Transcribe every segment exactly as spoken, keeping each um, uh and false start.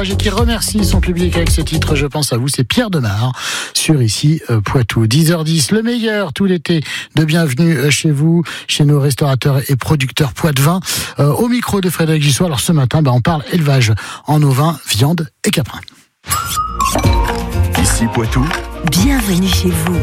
l'élevage et qui remercie son public avec ce titre. Je pense à vous, c'est Pierre Demar sur ici euh, Poitou. dix heures dix, le meilleur tout l'été de bienvenue euh, chez vous, chez nos restaurateurs et producteurs Poitevin. Euh, au micro de Frédéric Gissot. Alors ce matin, bah, on parle élevage en ovins, viande et caprin. Ici Poitou. Bienvenue chez vous.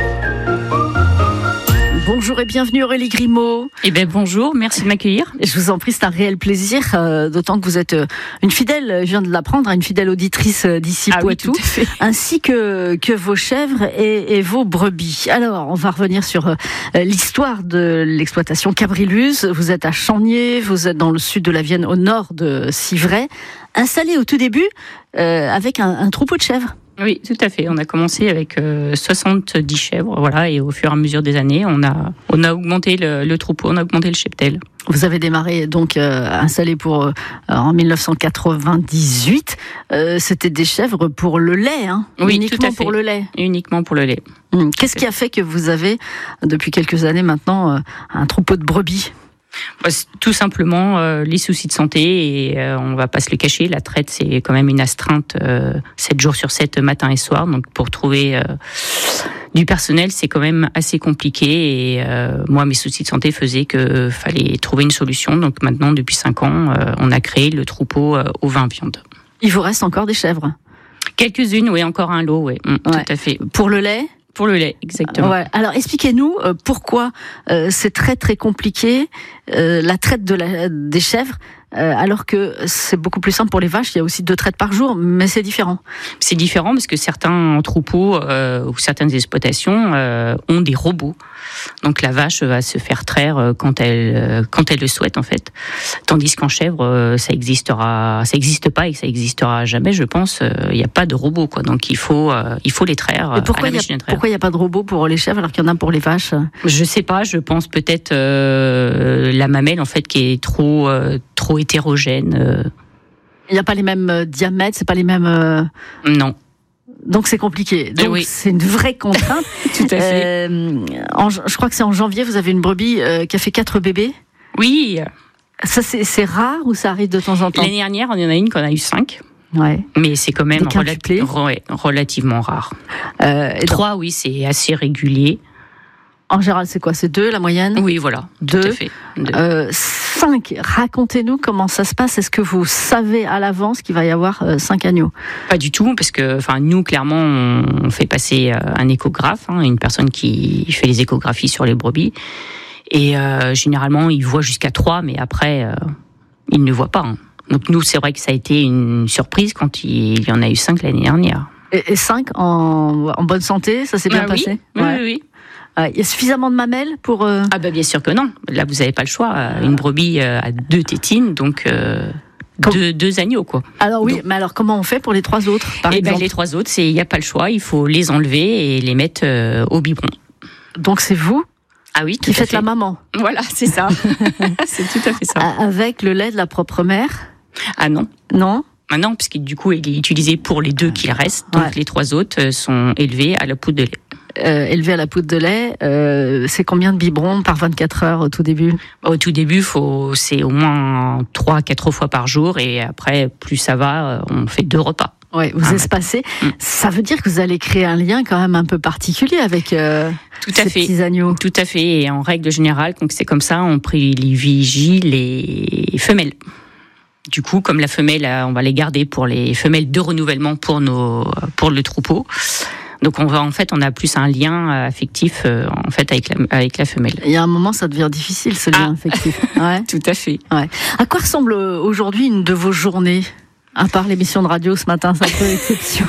Bonjour et bienvenue Aurélie Grimaud. Eh bien bonjour, merci de m'accueillir. Je vous en prie, c'est un réel plaisir, euh, d'autant que vous êtes euh, une fidèle, je viens de l'apprendre, une fidèle auditrice euh, d'ici ah Poitou, oui, ainsi que, que vos chèvres et, et vos brebis. Alors, on va revenir sur euh, l'histoire de l'exploitation Cabrilus. Vous êtes à Chaniers, vous êtes dans le sud de la Vienne, au nord de Civray, installé au tout début euh, avec un, un troupeau de chèvres. Oui, tout à fait. On a commencé avec euh, soixante-dix chèvres, voilà, et au fur et à mesure des années, on a, on a augmenté le, le troupeau, on a augmenté le cheptel. Vous avez démarré donc euh, installé pour euh, en dix-neuf cent quatre-vingt-dix-huit. Euh, c'était des chèvres pour le lait, hein. Oui, uniquement tout à fait. pour le lait. Uniquement pour le lait. Hum. Qu'est-ce qui a fait que vous avez depuis quelques années maintenant euh, un troupeau de brebis? Bah, tout simplement euh, les soucis de santé et euh, on va pas se le cacher, la traite c'est quand même une astreinte euh, sept jours sur sept, matin et soir, donc pour trouver euh, du personnel c'est quand même assez compliqué et euh, moi mes soucis de santé faisaient que fallait trouver une solution, donc maintenant depuis cinq ans euh, on a créé le troupeau euh, ovins viande. Il vous reste encore des chèvres? Quelques-unes, oui, encore un lot, oui, mmh, ouais. Tout à fait. Pour le lait? Pour le lait, exactement. Ouais. Alors expliquez-nous euh, pourquoi euh, c'est très très compliqué euh, la traite de la, des chèvres, euh, alors que c'est beaucoup plus simple pour les vaches. Il y a aussi deux traites par jour, mais c'est différent. C'est différent parce que certains troupeaux euh, ou certaines exploitations euh, ont des robots. Donc la vache va se faire traire quand elle euh, quand elle le souhaite en fait. Tandis qu'en chèvre, euh, ça existera, ça existe pas et ça existera jamais. Je pense, il euh, n'y a pas de robot quoi. Donc il faut euh, il faut les traire et pourquoi à la machine à traire. Pourquoi il n'y a pas de robot pour les chèvres alors qu'il y en a pour les vaches? Je sais pas. Je pense peut-être euh, la mamelle en fait qui est trop euh, trop hétérogène. Euh. Il n'y a pas les mêmes euh, diamètres, c'est pas les mêmes. Euh... Non. Donc c'est compliqué. Donc oui. C'est une vraie contrainte. Tout à fait. Euh, en, je crois que c'est en janvier, vous avez une brebis euh, qui a fait quatre bébés. Oui. Ça c'est, c'est rare ou ça arrive de temps en temps? L'année dernière, il y en a une qu'on a eu cinq. Ouais. Mais c'est quand même relati- relati- relativement rare. Euh, Trois, oui, c'est assez régulier. En général, c'est quoi? C'est deux, la moyenne? Oui, voilà. Deux. Tout à fait. Deux. Euh, cinq. Racontez-nous comment ça se passe. Est-ce que vous savez à l'avance qu'il va y avoir euh, cinq agneaux? Pas du tout, parce que, enfin, nous, clairement, on fait passer euh, un échographe, hein, une personne qui fait les échographies sur les brebis. Et euh, généralement, il voit jusqu'à trois, mais après, euh, il ne voit pas. Hein. Donc nous, c'est vrai que ça a été une surprise quand il y en a eu cinq l'année dernière. Et, et cinq en, en bonne santé, ça s'est bien ah, passé? Oui, ouais. oui, oui. Il y a suffisamment de mamelles pour... Euh... Ah bah bien sûr que non. Là, vous n'avez pas le choix. Une brebis a deux tétines, donc euh, deux, deux agneaux, quoi. Alors oui, donc, mais alors comment on fait pour les trois autres, par et exemple? ben, les trois autres, il n'y a pas le choix. Il faut les enlever et les mettre euh, au biberon. Donc c'est vous ah oui, qui faites fait. la maman? Voilà, c'est ça. C'est tout à fait ça. Avec le lait de la propre mère? Ah non. Non? Ah non, parce que du coup, il est utilisé pour les deux qui restent. Donc ouais. Les trois autres sont élevés à la poudre de lait. Euh, élevé à la poudre de lait, euh, c'est combien de biberons par vingt-quatre heures au tout début? Au tout début, faut, c'est au moins trois à quatre fois par jour et après, plus ça va, on fait deux repas. Oui, vous ah, espacez. Mmh. Ça veut dire que vous allez créer un lien quand même un peu particulier avec euh, tout à ces fait. petits agneaux. Tout à fait. Et en règle générale, donc c'est comme ça, on privilégie les femelles. Du coup, comme la femelle, on va les garder pour les femelles de renouvellement pour nos, pour le troupeau. Donc on va en fait on a plus un lien affectif euh, en fait avec la avec la femelle. Il y a un moment ça devient difficile ce lien ah. affectif. Ouais. Tout à fait. Ouais. À quoi ressemble aujourd'hui une de vos journées? À part l'émission de radio ce matin, c'est un peu l'exception.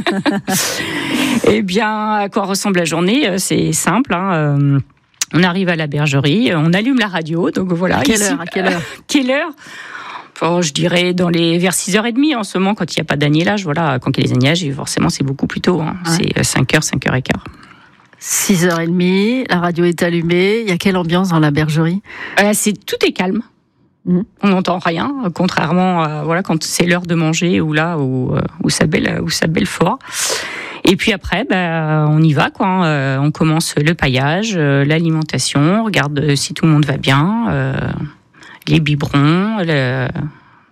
Eh bien, à quoi ressemble la journée? C'est simple. Hein. On arrive à la bergerie, on allume la radio, donc voilà. À quelle ici, heure? À quelle heure? Quelle heure? Bon, je dirais dans les vers six heures trente en ce moment, quand il n'y a pas d'agnelage. Voilà, quand il y a les aignages, forcément, c'est beaucoup plus tôt. Hein. Ouais. C'est cinq heures, cinq heures quinze. six heures trente, la radio est allumée. Il y a quelle ambiance dans la bergerie? euh, c'est, Tout est calme. Mmh. On n'entend rien, contrairement à voilà, quand c'est l'heure de manger ou là où, où, ça, belle, où ça belle fort. Et puis après, bah, on y va, quoi. Euh, on commence le paillage, euh, l'alimentation, on regarde si tout le monde va bien. Euh, les biberons, le,